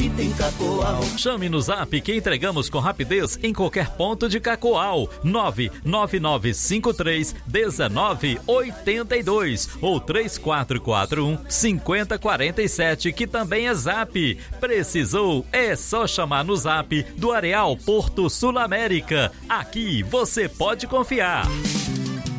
favorita em Cacoal. Chame no Zap que entregamos com rapidez em qualquer ponto de Cacoal. 999531982 ou 3441-5047, que também é Zap. Precisou? É só chamar no Zap do Areal Porto Sul América. Aqui você pode confiar.